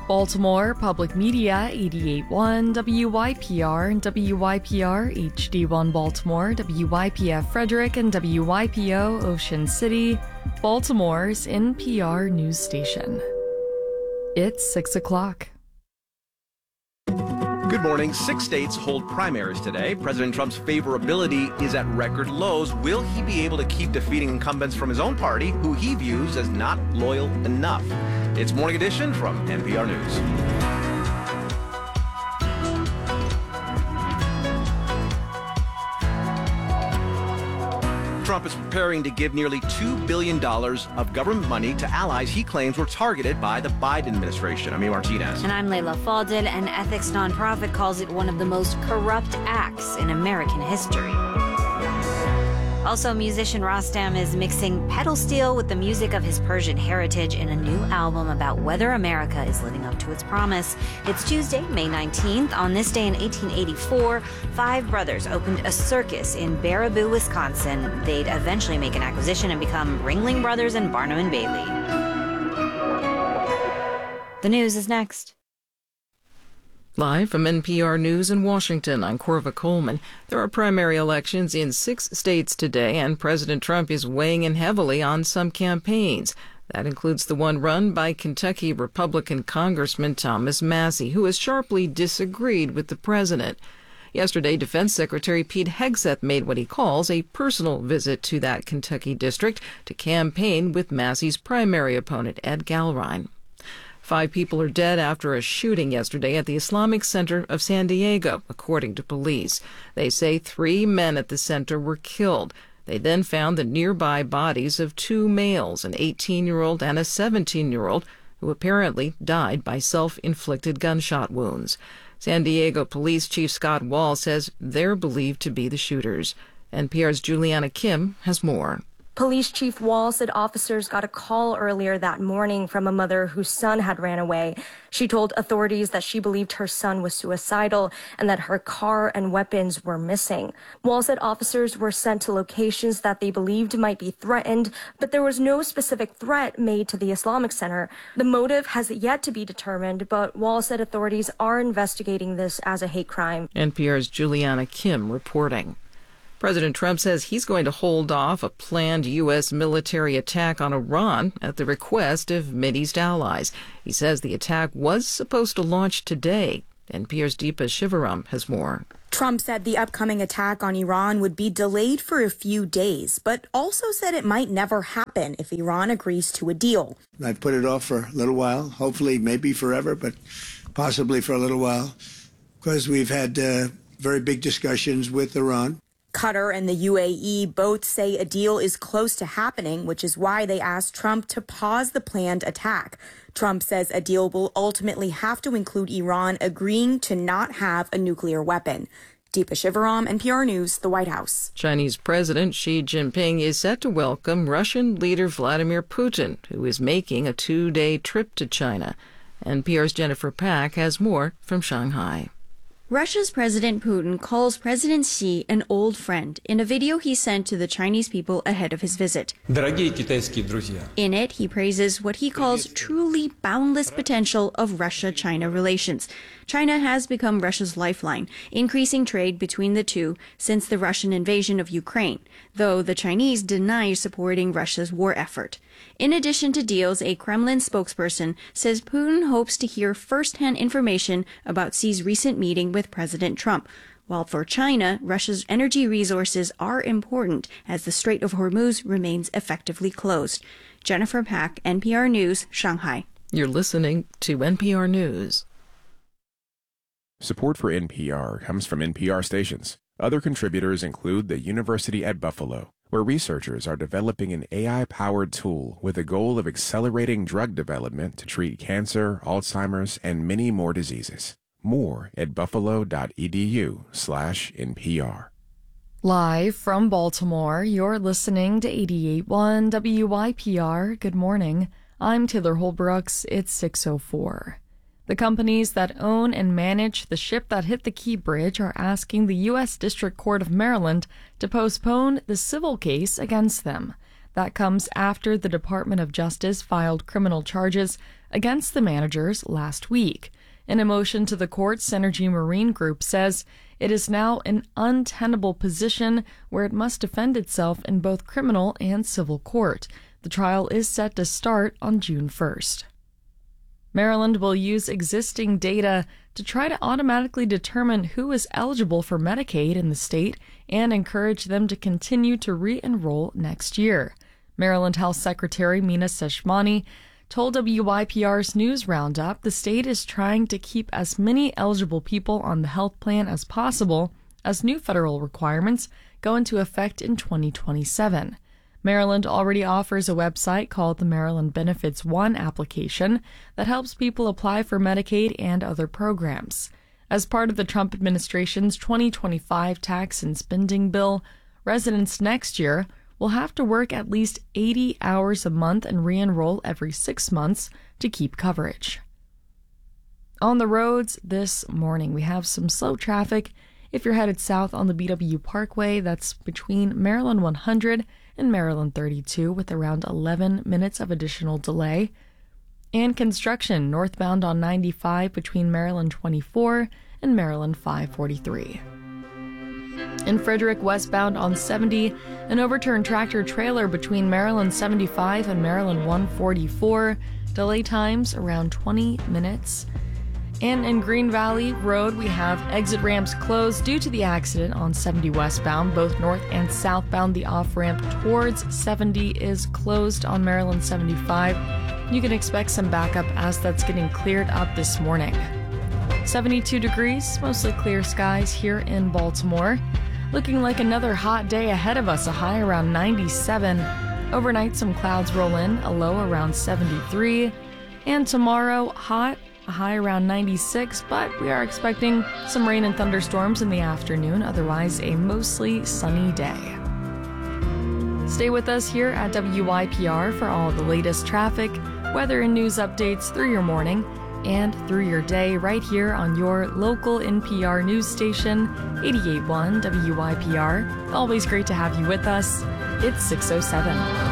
Baltimore Public Media 88.1 WYPR and WYPR HD1 Baltimore, WYPF Frederick and WYPO Ocean City, Baltimore's NPR news station. It's 6 o'clock. Good morning. 6 states hold primaries today. President Trump's favorability is at record lows. Will he be able to keep defeating incumbents from his own party, who he views as not loyal enough? It's Morning Edition from NPR News. Trump is preparing to give nearly $2 billion of government money to allies he claims were targeted by the Biden administration. I'm Martinez. And I'm Layla Fadel. An ethics nonprofit calls it one of the most corrupt acts in American history. Also, musician Rostam is mixing pedal steel with the music of his Persian heritage in a new album about whether America is living up to its promise. It's Tuesday, May 19th. On this day in 1884, 5 brothers opened a circus in Baraboo, Wisconsin. They'd eventually make an acquisition and become Ringling Brothers and Barnum and Bailey. The news is next. Live from NPR News in Washington, I'm Corva Coleman. There are primary elections in 6 states today, and President Trump is weighing in heavily on some campaigns. That includes the one run by Kentucky Republican Congressman Thomas Massie, who has sharply disagreed with the president. Yesterday, Defense Secretary Pete Hegseth made what he calls a personal visit to that Kentucky district to campaign with Massie's primary opponent, Ed Gallrein. 5 people are dead after a shooting yesterday at the Islamic Center of San Diego, according to police. They say 3 men at the center were killed. They then found the nearby bodies of 2 males, an 18-year-old and a 17-year-old, who apparently died by self-inflicted gunshot wounds. San Diego Police Chief Scott Wall says they're believed to be the shooters. NPR's Juliana Kim has more. Police Chief Wall said officers got a call earlier that morning from a mother whose son had ran away. She told authorities that she believed her son was suicidal and that her car and weapons were missing. Wall said officers were sent to locations that they believed might be threatened, but there was no specific threat made to the Islamic Center. The motive has yet to be determined, but Wall said authorities are investigating this as a hate crime. NPR's Juliana Kim reporting. President Trump says he's going to hold off a planned U.S. military attack on Iran at the request of Mideast allies. He says the attack was supposed to launch today. NPR's Deepa Shivaram has more. Trump said the upcoming attack on Iran would be delayed for a few days, but also said it might never happen if Iran agrees to a deal. I've put it off for a little while, hopefully maybe forever, but possibly for a little while, because we've had very big discussions with Iran. Qatar and the UAE both say a deal is close to happening, which is why they asked Trump to pause the planned attack. Trump says a deal will ultimately have to include Iran agreeing to not have a nuclear weapon. Deepa Shivaram, NPR News, the White House. Chinese President Xi Jinping is set to welcome Russian leader Vladimir Putin, who is making a 2-day trip to China. NPR's Jennifer Pack has more from Shanghai. Russia's President Putin calls President Xi an old friend in a video he sent to the Chinese people ahead of his visit. In it, he praises what he calls truly boundless potential of Russia-China relations. China has become Russia's lifeline, increasing trade between the two since the Russian invasion of Ukraine, though the Chinese deny supporting Russia's war effort. In addition to deals, a Kremlin spokesperson says Putin hopes to hear first-hand information about Xi's recent meeting with President Trump. While for China, Russia's energy resources are important as the Strait of Hormuz remains effectively closed. Jennifer Pack, NPR News, Shanghai. You're listening to NPR News. Support for NPR comes from NPR stations. Other contributors include the University at Buffalo, where researchers are developing an AI-powered tool with the goal of accelerating drug development to treat cancer, Alzheimer's, and many more diseases. More at buffalo.edu/NPR. Live from Baltimore, you're listening to 88.1 WYPR. Good morning. I'm Taylor Holbrooks. It's 6:04. The companies that own and manage the ship that hit the Key Bridge are asking the U.S. District Court of Maryland to postpone the civil case against them. That comes after the Department of Justice filed criminal charges against the managers last week. In a motion to the court, Synergy Marine Group says it is now an untenable position where it must defend itself in both criminal and civil court. The trial is set to start on June 1st. Maryland will use existing data to try to automatically determine who is eligible for Medicaid in the state and encourage them to continue to re-enroll next year. Maryland Health Secretary Meena Seshmani told WYPR's News Roundup the state is trying to keep as many eligible people on the health plan as possible as new federal requirements go into effect in 2027. Maryland already offers a website called the Maryland Benefits One application that helps people apply for Medicaid and other programs. As part of the Trump administration's 2025 tax and spending bill, residents next year will have to work at least 80 hours a month and re-enroll every 6 months to keep coverage. On the roads this morning, we have some slow traffic. If you're headed south on the BW Parkway, that's between Maryland 100 and Maryland 32 with around 11 minutes of additional delay. And construction northbound on 95 between Maryland 24 and Maryland 543. In Frederick, westbound on 70, an overturned tractor-trailer between Maryland 75 and Maryland 144. Delay times around 20 minutes. And in Green Valley Road, we have exit ramps closed due to the accident on 70 westbound. Both north and southbound, the off-ramp towards 70 is closed on Maryland 75. You can expect some backup as that's getting cleared up this morning. 72 degrees, mostly clear skies here in Baltimore. Looking like another hot day ahead of us, a high around 97. Overnight, some clouds roll in, a low around 73. And tomorrow, hot, a high around 96, but we are expecting some rain and thunderstorms in the afternoon, otherwise a mostly sunny day. Stay with us here at WYPR for all the latest traffic, weather, and news updates through your morning and through your day right here on your local NPR news station, 88.1 WYPR. Always great to have you with us. It's 6:07.